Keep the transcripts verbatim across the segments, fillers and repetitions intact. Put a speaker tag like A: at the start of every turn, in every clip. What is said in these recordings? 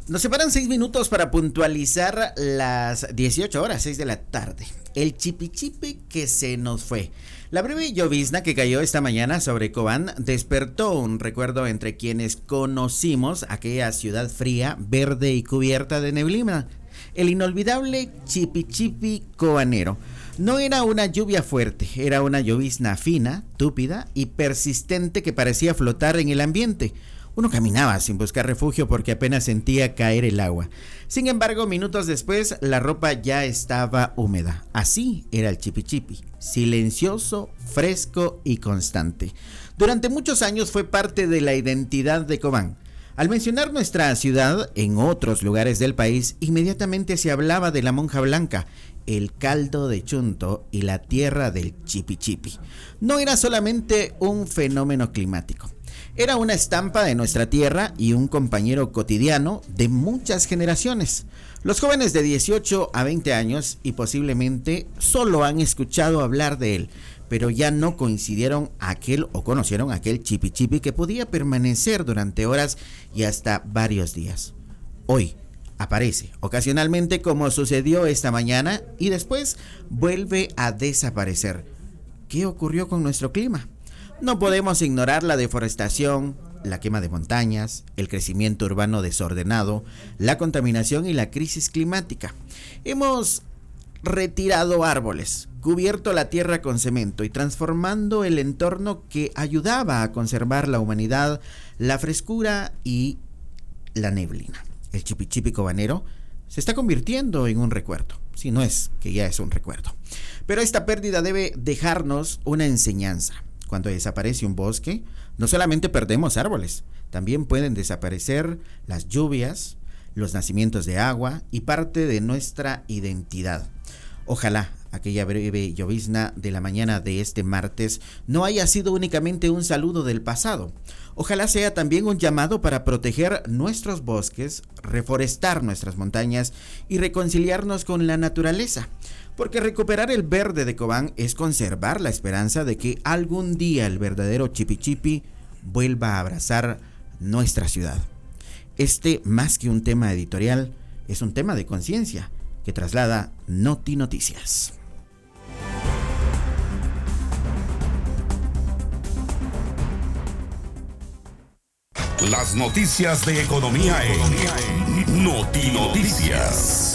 A: Nos separan seis minutos para puntualizar las dieciocho horas, seis de la tarde. El chipichipi que se nos fue. La breve llovizna que cayó esta mañana sobre Cobán despertó un recuerdo entre quienes conocimos aquella ciudad fría, verde y cubierta de neblina. El inolvidable chipichipi cobanero. No era una lluvia fuerte, era una llovizna fina, túpida y persistente que parecía flotar en el ambiente. Uno caminaba sin buscar refugio porque apenas sentía caer el agua. Sin embargo, minutos después, la ropa ya estaba húmeda. Así era el chipichipi, silencioso, fresco y constante. Durante muchos años fue parte de la identidad de Cobán. Al mencionar nuestra ciudad en otros lugares del país, inmediatamente se hablaba de la Monja Blanca, el caldo de Chunto y la tierra del chipichipi. No era solamente un fenómeno climático. Era una estampa de nuestra tierra y un compañero cotidiano de muchas generaciones. Los jóvenes de dieciocho a veinte años y posiblemente solo han escuchado hablar de él, pero ya no coincidieron aquel o conocieron aquel chipichipi que podía permanecer durante horas y hasta varios días. Hoy aparece ocasionalmente como sucedió esta mañana y después vuelve a desaparecer. ¿Qué ocurrió con nuestro clima? No podemos ignorar la deforestación, la quema de montañas, el crecimiento urbano desordenado, la contaminación y la crisis climática. Hemos retirado árboles, cubierto la tierra con cemento y transformando el entorno que ayudaba a conservar la humanidad, la frescura y la neblina. El chipichipi cobanero se está convirtiendo en un recuerdo, si no es que ya es un recuerdo. Pero esta pérdida debe dejarnos una enseñanza. Cuando desaparece un bosque, no solamente perdemos árboles, también pueden desaparecer las lluvias, los nacimientos de agua y parte de nuestra identidad. Ojalá aquella breve llovizna de la mañana de este martes no haya sido únicamente un saludo del pasado. Ojalá sea también un llamado para proteger nuestros bosques, reforestar nuestras montañas y reconciliarnos con la naturaleza. Porque recuperar el verde de Cobán es conservar la esperanza de que algún día el verdadero chipichipi vuelva a abrazar nuestra ciudad. Este, más que un tema editorial, es un tema de conciencia que traslada Noti Noticias.
B: Las noticias de economía en Noti Noticias.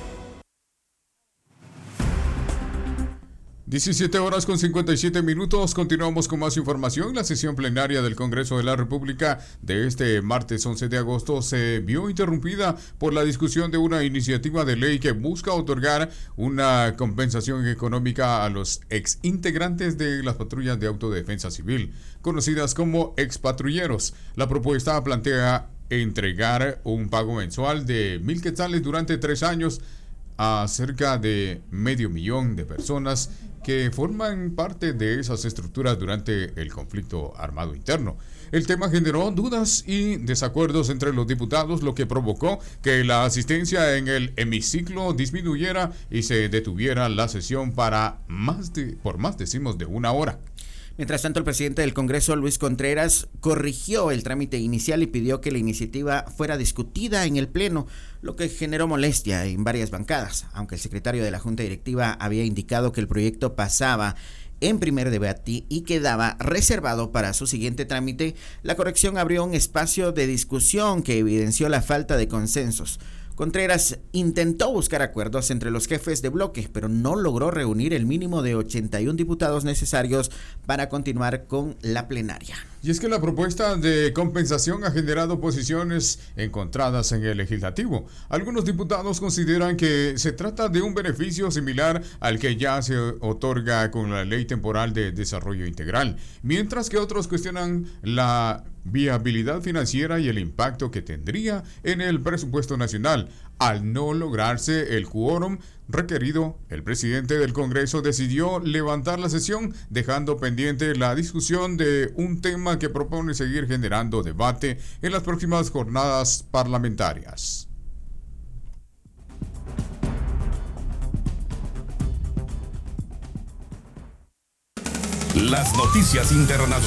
C: diecisiete horas con cincuenta y siete minutos, continuamos con más información. La sesión plenaria del Congreso de la República de este martes once de agosto se vio interrumpida por la discusión de una iniciativa de ley que busca otorgar una compensación económica a los exintegrantes de las patrullas de autodefensa civil, conocidas como expatrulleros. La propuesta plantea entregar un pago mensual de mil quetzales durante tres años a cerca de medio millón de personas que forman parte de esas estructuras durante el conflicto armado interno. El tema generó dudas y desacuerdos entre los diputados, lo que provocó que la asistencia en el hemiciclo disminuyera y se detuviera la sesión para más de, por más decimos de una hora.
A: Mientras tanto, el presidente del Congreso, Luis Contreras, corrigió el trámite inicial y pidió que la iniciativa fuera discutida en el Pleno, lo que generó molestia en varias bancadas. Aunque el secretario de la Junta Directiva había indicado que el proyecto pasaba en primer debate y quedaba reservado para su siguiente trámite, la corrección abrió un espacio de discusión que evidenció la falta de consensos. Contreras intentó buscar acuerdos entre los jefes de bloque, pero no logró reunir el mínimo de ochenta y uno diputados necesarios para continuar con la plenaria.
C: Y es que la propuesta de compensación ha generado posiciones encontradas en el legislativo. Algunos diputados consideran que se trata de un beneficio similar al que ya se otorga con la Ley Temporal de Desarrollo Integral, mientras que otros cuestionan la viabilidad financiera y el impacto que tendría en el presupuesto nacional. Al no lograrse el quórum requerido, el presidente del Congreso decidió levantar la sesión, dejando pendiente la discusión de un tema que propone seguir generando debate en las próximas jornadas parlamentarias.
B: Las noticias internacionales.